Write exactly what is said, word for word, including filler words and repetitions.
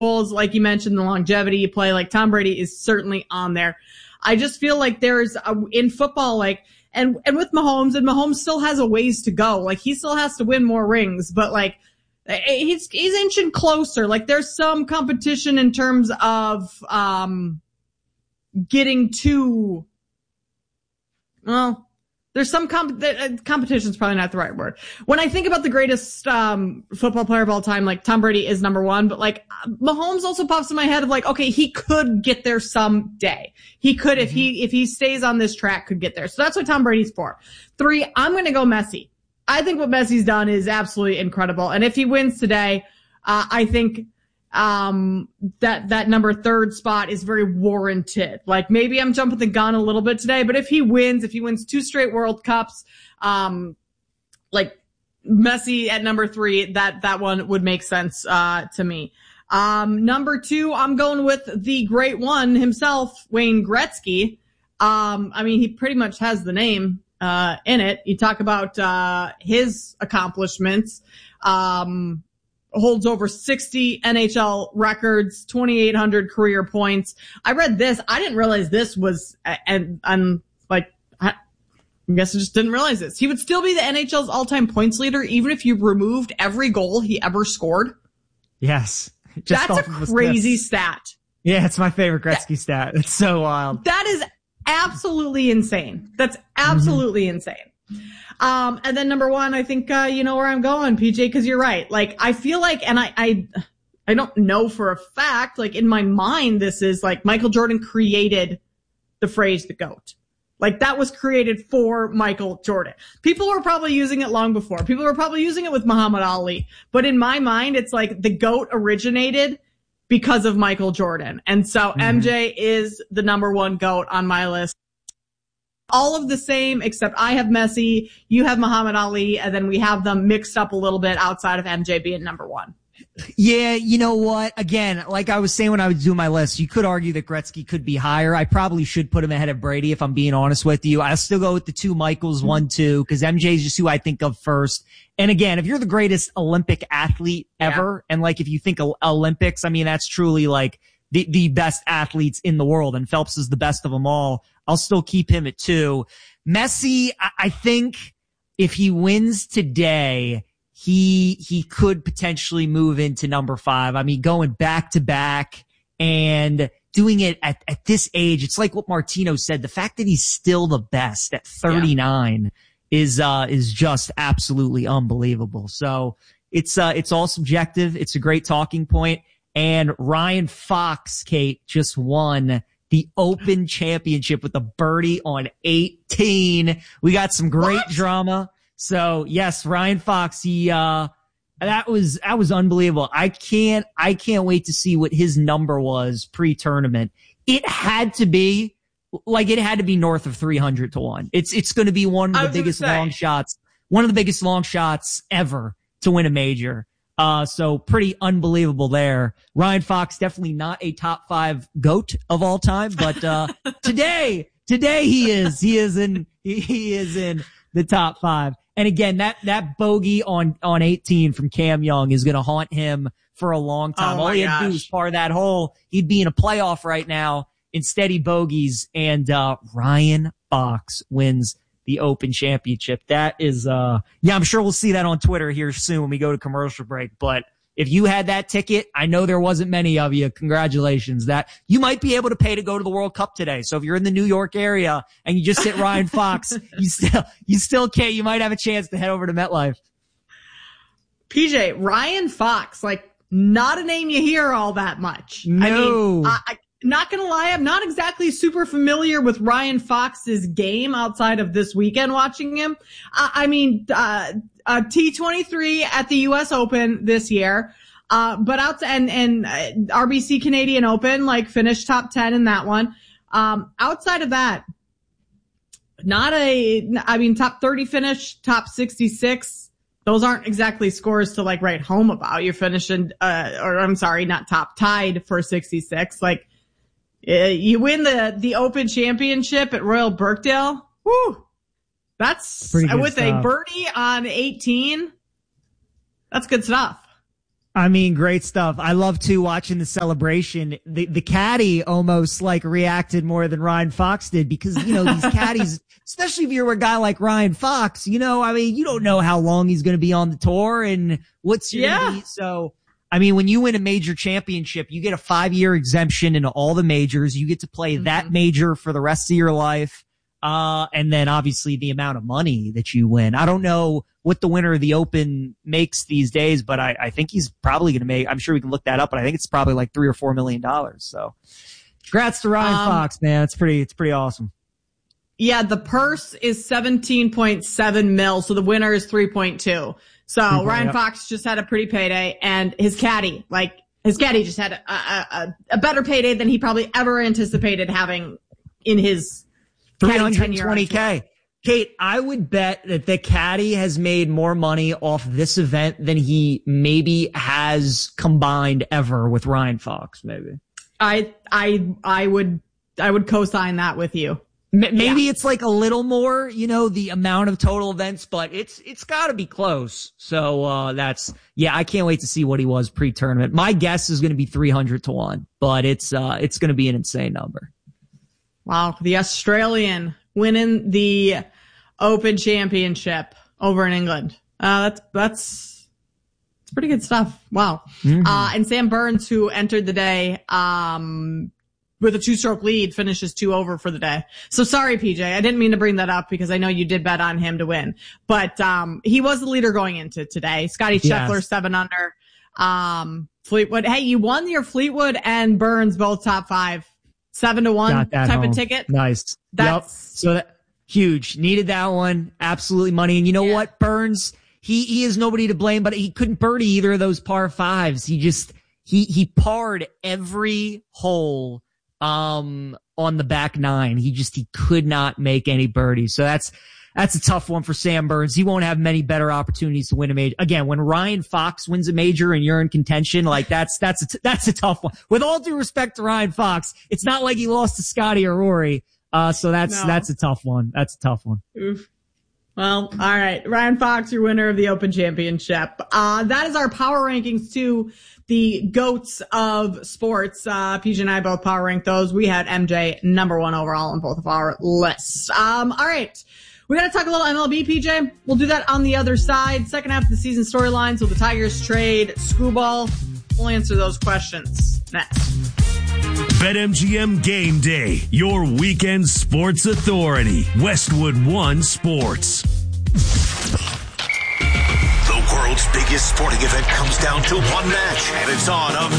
goals, like you mentioned, the longevity you play, like Tom Brady is certainly on there. I just feel like there's a, in football, like, and, and with Mahomes, and Mahomes still has a ways to go. Like, he still has to win more rings, but like, he's, he's inching closer. Like, there's some competition in terms of, um, getting to, well, there's some comp- competition's probably not the right word. When I think about the greatest um football player of all time, like Tom Brady is number one, but like Mahomes also pops in my head of like, okay, he could get there someday. He could, mm-hmm. if he if he stays on this track, could get there. So that's what Tom Brady's for. Three, I'm going to go Messi. I think what Messi's done is absolutely incredible, and if he wins today, uh, I think um that that number third spot is very warranted. Like, maybe I'm jumping the gun a little bit today, but if he wins, if he wins two straight World Cups, um like Messi at number three, that that one would make sense uh to me. Um number two, I'm going with the great one himself, Wayne Gretzky. Um I mean, he pretty much has the name uh in it. You talk about uh his accomplishments. Um holds over sixty N H L records, twenty-eight hundred career points. I read this. I didn't realize this was, and I'm like, I guess I just didn't realize this. He would still be the N H L's all-time points leader, even if you removed every goal he ever scored. Yes. Just That's a crazy stat. Yeah, it's my favorite Gretzky stat. It's so wild. That is absolutely insane. That's absolutely mm-hmm. insane. Um, and then number one, I think, uh, you know where I'm going, P J, cause you're right. Like, I feel like, and I, I, I don't know for a fact, like in my mind, this is like Michael Jordan created the phrase the GOAT. Like, that was created for Michael Jordan. People were probably using it long before. People were probably using it with Muhammad Ali. But in my mind, it's like the GOAT originated because of Michael Jordan. And so mm-hmm. M J is the number one GOAT on my list. All of the same, except I have Messi, you have Muhammad Ali, and then we have them mixed up a little bit outside of M J being number one. Yeah, you know what? Again, like I was saying when I was doing my list, you could argue that Gretzky could be higher. I probably should put him ahead of Brady if I'm being honest with you. I'll still go with the two Michaels, one, two, because M J is just who I think of first. And again, if you're the greatest Olympic athlete ever, yeah. and like if you think Olympics, I mean, that's truly like the, the best athletes in the world, and Phelps is the best of them all. I'll still keep him at two. Messi, I, I think if he wins today, he, he could potentially move into number five. I mean, going back to back and doing it at, at this age, it's like what Martino said. The fact that he's still the best at thirty-nine yeah. is, uh, is just absolutely unbelievable. So it's, uh, it's all subjective. It's a great talking point. And Ryan Fox, Kate, just won the Open Championship with a birdie on eighteen. We got some great what? drama. So yes, Ryan Fox, he, uh, that was, that was unbelievable. I can't, I can't wait to see what his number was pre-tournament. It had to be, like, it had to be north of three hundred to one. It's, it's going to be one of the biggest long shots, one of the biggest long shots ever to win a major. Uh, so pretty unbelievable there. Ryan Fox, definitely not a top five GOAT of all time, but, uh, today, today he is, he is in, he, he is in the top five. And again, that, that bogey on, on eighteen from Cam Young is going to haunt him for a long time. Oh all he had gosh. to do was par that hole. He'd be in a playoff right now. Instead, he bogeys, and, uh, Ryan Fox wins the Open Championship. That is, uh, yeah, I'm sure we'll see that on Twitter here soon when we go to commercial break. But if you had that ticket, I know there wasn't many of you. Congratulations. That you might be able to pay to go to the World Cup today. So if you're in the New York area and you just hit Ryan Fox, you still, you still can't, you might have a chance to head over to MetLife. P J, Ryan Fox, like, not a name you hear all that much. No. I mean, I, I Not gonna lie, I'm not exactly super familiar with Ryan Fox's game outside of this weekend watching him. Uh, I mean, uh, uh, T twenty-three at the U S Open this year, uh, but out and, and uh, R B C Canadian Open, like finished top ten in that one. Um, outside of that, not a, I mean, top thirty finish, top sixty-six. Those aren't exactly scores to like write home about. You're finishing, uh, or I'm sorry, not top, tied for sixty-six. Like, Uh, you win the, the Open Championship at Royal Birkdale. Woo! That's with stuff. A birdie on eighteen. That's good stuff. I mean, great stuff. I love too watching the celebration. The the caddy almost like reacted more than Ryan Fox did because, you know, these caddies, especially if you're a guy like Ryan Fox, you know, I mean, you don't know how long he's going to be on the tour and what's your yeah. gonna be. So, I mean, when you win a major championship, you get a five year exemption into all the majors. You get to play mm-hmm. that major for the rest of your life. Uh, and then obviously the amount of money that you win. I don't know what the winner of the Open makes these days, but I, I think he's probably going to make, I'm sure we can look that up, but I think it's probably like three or four million dollars. So congrats to Ryan um, Fox, man. It's pretty, it's pretty awesome. Yeah. The purse is seventeen point seven mil. So the winner is three point two. So mm-hmm, Ryan yep. Fox just had a pretty payday and his caddy, like his caddy just had a, a, a better payday than he probably ever anticipated having in his three hundred twenty K. Kate, I would bet that the caddy has made more money off this event than he maybe has combined ever with Ryan Fox, maybe. I, I, I would, I would co-sign that with you. M- maybe yeah. it's like a little more, you know, the amount of total events, but it's, it's gotta be close. So, uh, that's, yeah, I can't wait to see what he was pre-tournament. My guess is going to be three hundred to one, but it's, uh, it's going to be an insane number. Wow. The Australian winning the Open Championship over in England. Uh, that's, that's, it's pretty good stuff. Wow. Mm-hmm. Uh, and Sam Burns, who entered the day, um, with a two stroke lead, finishes two over for the day. So sorry, P J. I didn't mean to bring that up because I know you did bet on him to win, but, um, he was the leader going into today. Scotty Scheffler, yes. seven under, um, Fleetwood. Hey, you won your Fleetwood and Burns both top five. Seven to one type home. Of ticket. Nice. That's yep. So that huge. Needed that one. Absolutely money. And you know yeah. what? Burns, he, he is nobody to blame, but he couldn't birdie either of those par fives. He just, he, he parred every hole, um, on the back nine. He just, he could not make any birdies. So that's, that's a tough one for Sam Burns. He won't have many better opportunities to win a major. Again, when Ryan Fox wins a major and you're in contention, like that's, that's, a t- that's a tough one. With all due respect to Ryan Fox, it's not like he lost to Scotty or Rory. Uh, so that's, no. that's a tough one. That's a tough one. Oof. Well, all right. Ryan Fox, your winner of the Open Championship. Uh, that is our power rankings to the GOATs of sports. Uh, P J and I both power ranked those. We had M J number one overall on both of our lists. Um, all right. We got to talk a little M L B, P J. We'll do that on the other side. Second half of the season storylines. Will the Tigers trade Skubal? We'll answer those questions next. BetMGM Game Day, your weekend sports authority. Westwood One Sports. The world's biggest sporting event comes down to one match, and it's on a